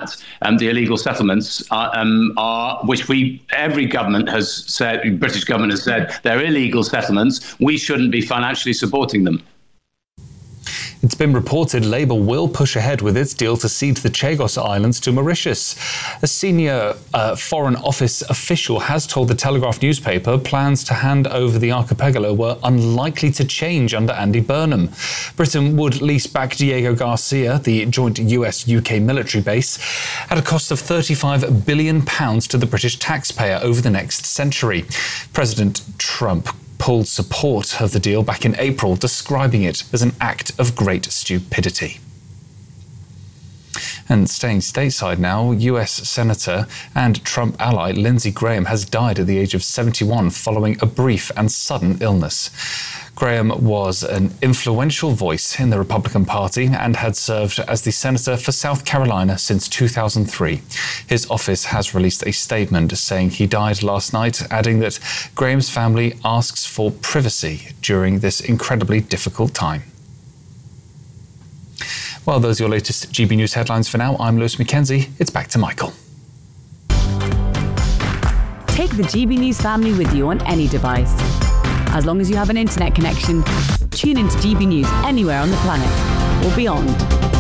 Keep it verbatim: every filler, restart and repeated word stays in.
that um, the illegal settlements are, um, are, which we, every government has said, British government has said, they're illegal settlements. We shouldn't be financially supporting them. It's been reported Labour will push ahead with its deal to cede the Chagos Islands to Mauritius. A senior uh, Foreign Office official has told the Telegraph newspaper plans to hand over the archipelago were unlikely to change under Andy Burnham. Britain would lease back Diego Garcia, the joint U S U K military base, at a cost of thirty-five billion pounds to the British taxpayer over the next century. President Trump pulled support of the deal back in April, describing it as an act of great stupidity. And staying stateside now, U S Senator and Trump ally Lindsey Graham has died at the age of seventy-one following a brief and sudden illness. Graham was an influential voice in the Republican Party and had served as the senator for South Carolina since two thousand three. His office has released a statement saying he died last night, adding that Graham's family asks for privacy during this incredibly difficult time. Well, those are your latest G B News headlines for now. I'm Lewis Mackenzie. It's back to Michael. Take the G B News family with you on any device. As long as you have an internet connection, tune into G B News anywhere on the planet or beyond.